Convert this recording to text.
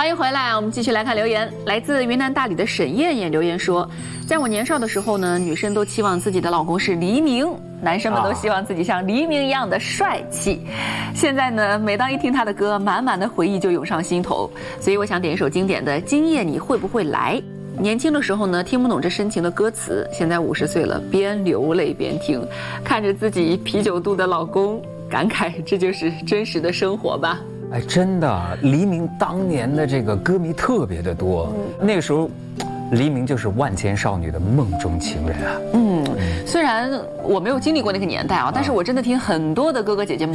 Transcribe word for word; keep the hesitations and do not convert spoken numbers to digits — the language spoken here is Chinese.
欢迎回来，我们继续来看留言。来自云南大理的沈燕燕留言说，在我年少的时候呢，女生都期望自己的老公是黎明，男生们都希望自己像黎明一样的帅气。现在呢，每当一听他的歌，满满的回忆就涌上心头，所以我想点一首经典的《今夜你会不会来》。年轻的时候呢，听不懂这深情的歌词，现在五十岁了，边流泪边听，看着自己啤酒肚的老公，感慨这就是真实的生活吧。 哎，真的，黎明当年的这个歌迷特别的多，嗯、那个时候，黎明就是万千少女的梦中情人啊。 嗯，虽然我没有经历过那个年代啊，但是我真的听很多的哥哥姐姐们